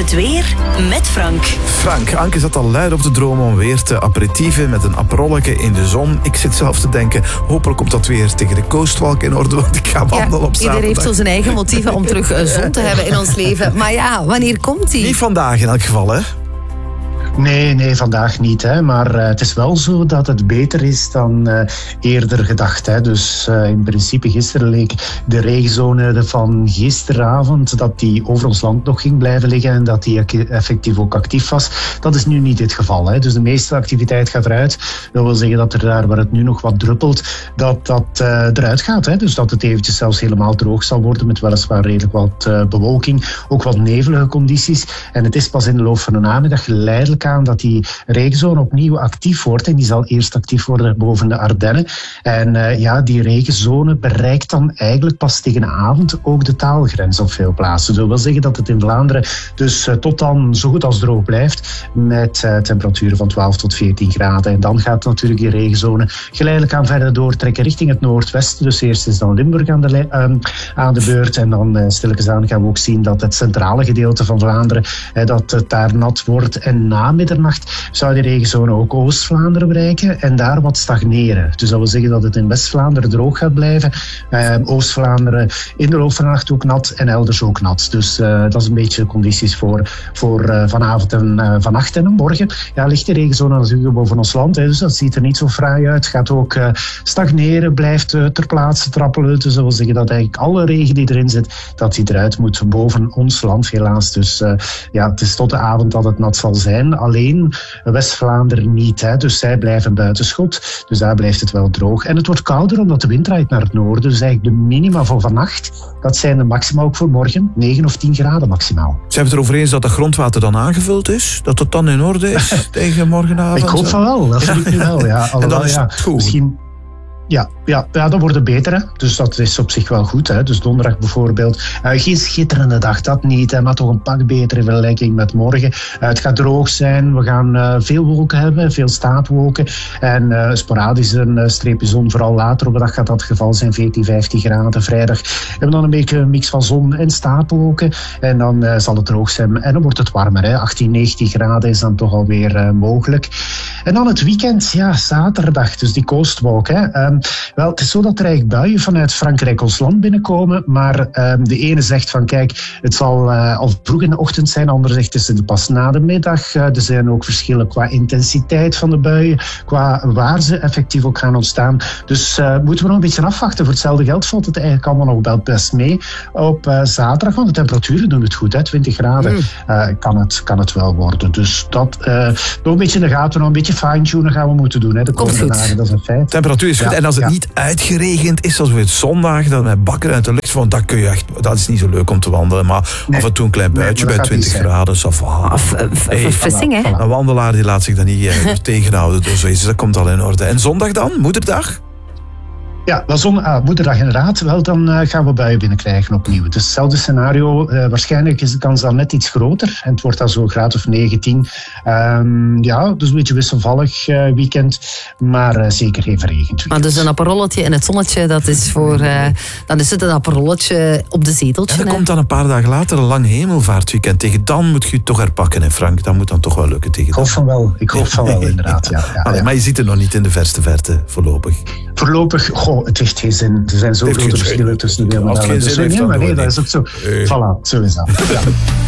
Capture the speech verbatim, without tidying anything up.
Het weer met Frank. Frank, Anke zat al luid op te dromen om weer te aperitieven met een aperolletje in de zon. Ik zit zelf te denken, hopelijk komt dat weer tegen de coastwalk in orde, want ik ga wandelen ja, op zaterdag. Iedereen heeft zo zijn eigen motieven om terug uh, zon te hebben in ons leven. Maar ja, wanneer komt die? Niet vandaag in elk geval, hè? Nee, nee, vandaag niet. Hè. Maar uh, het is wel zo dat het beter is dan uh, eerder gedacht. Hè. Dus uh, in principe gisteren leek de regenzone van gisteravond dat die over ons land nog ging blijven liggen en dat die effectief ook actief was. Dat is nu niet het geval. Hè. Dus de meeste activiteit gaat eruit. Dat wil zeggen dat er daar waar het nu nog wat druppelt, dat dat uh, eruit gaat. Hè. Dus dat het eventjes zelfs helemaal droog zal worden met weliswaar redelijk wat uh, bewolking. Ook wat nevelige condities. En het is pas in de loop van de namiddag geleidelijk aan dat die regenzone opnieuw actief wordt. En die zal eerst actief worden boven de Ardennen. En uh, ja, die regenzone bereikt dan eigenlijk pas tegen de avond ook de taalgrens op veel plaatsen. Dat wil zeggen dat het in Vlaanderen dus uh, tot dan zo goed als droog blijft met uh, temperaturen van twaalf tot veertien graden. En dan gaat natuurlijk die regenzone geleidelijk aan verder doortrekken richting het noordwesten. Dus eerst is dan Limburg aan de, uh, aan de beurt. En dan uh, stilletjes aan gaan we ook zien dat het centrale gedeelte van Vlaanderen, uh, dat het daar nat wordt. En na middernacht zou die regenzone ook Oost-Vlaanderen bereiken en daar wat stagneren. Dus dat wil zeggen dat het in West-Vlaanderen droog gaat blijven. Uh, Oost-Vlaanderen in de loop van de nacht ook nat en elders ook nat. Dus uh, dat is een beetje condities voor, voor uh, vanavond en uh, vannacht en morgen. Ja, ligt die regenzone natuurlijk boven ons land. Hè, dus dat ziet er niet zo fraai uit. Gaat ook uh, stagneren, blijft uh, ter plaatse trappelen. Dus dat wil zeggen dat eigenlijk alle regen die erin zit, dat die eruit moet boven ons land helaas. Dus uh, ja, het is tot de avond dat het nat zal zijn. Alleen West-Vlaanderen niet. Hè. Dus zij blijven buitenschot. Dus daar blijft het wel droog. En het wordt kouder omdat de wind draait naar het noorden. Dus eigenlijk de minima voor vannacht, dat zijn de maxima ook voor morgen. negen of tien graden maximaal. Zijn we het erover eens dat dat grondwater dan aangevuld is? Dat het dan in orde is tegen morgenavond? Ik hoop van wel. Dat vind ik nu wel. Ja. Alhoewel, en dan is het ja, goed. Misschien... Ja, ja, ja, dat wordt het beter. Hè. Dus dat is op zich wel goed. Hè. Dus donderdag bijvoorbeeld. Uh, geen schitterende dag, dat niet. Hè, maar toch een pak beter in vergelijking met morgen. Uh, het gaat droog zijn. We gaan uh, veel wolken hebben. Veel staatwolken. En uh, sporadisch een uh, streepje zon. Vooral later op de dag gaat dat het geval zijn. veertien, vijftien graden. Vrijdag hebben we dan een beetje een mix van zon en stapelwolken. En dan uh, zal het droog zijn. En dan wordt het warmer. Hè. achttien, negentien graden is dan toch alweer uh, mogelijk. En dan het weekend. Ja, zaterdag. Dus die coastwalk. Hè. Um, Wel, het is zo dat er eigenlijk buien vanuit Frankrijk ons land binnenkomen, maar uh, de ene zegt van kijk, het zal uh, al vroeg in de ochtend zijn, de andere zegt het is pas na de middag. Uh, er zijn ook verschillen qua intensiteit van de buien, qua waar ze effectief ook gaan ontstaan. Dus uh, moeten we nog een beetje afwachten. Voor hetzelfde geld valt het eigenlijk allemaal nog wel best mee op uh, zaterdag, want de temperaturen doen het goed, hè, twintig graden uh, kan, het, kan het wel worden. Dus dat uh, nog een beetje in de gaten, nog een beetje fine-tunen gaan we moeten doen, hè, de komende dagen, dat is een feit. Temperatuur is goed, ja, en als het ja. niet uitgeregend is, zoals het zondag, dat met bakken uit de lucht, want dat, kun je echt, dat is niet zo leuk om te wandelen, maar nee. af en toe een klein buitje nee, bij twintig graden. Zo van, of verfrissing, hè? Een wandelaar die laat zich dan niet uh, tegenhouden door zoiets, dat komt al in orde. En zondag dan? Moederdag? Ja, wel zon, ah, moederdag inderdaad. Wel, dan uh, gaan we buien binnenkrijgen opnieuw. Dus hetzelfde scenario. Uh, waarschijnlijk is de kans dan net iets groter. En het wordt dan zo'n graad of negentien. Um, ja, dus een beetje wisselvallig uh, weekend. Maar uh, zeker geen verregend weekend. Maar dus een aperolletje in het zonnetje, dat is voor... Uh, dan is het een aperolletje op de zeteltje. En dan hè? komt dan een paar dagen later een lang hemelvaartweekend tegen. Dan moet je het toch herpakken, hè Frank? Dat moet dan toch wel lukken tegen. Ik hoop van wel. Ik hoop van wel, inderdaad. Ja, ja, Allee, ja. Maar je ziet het nog niet in de verste verte, voorlopig. Voorlopig, goh, het heeft geen zin. Er zijn zo grote verschillen tussen de werelden. Als het geen zin heeft, nee, dan maar nee, doen we dat is ook zo. Nee. Voilà, zo is dat. Ja.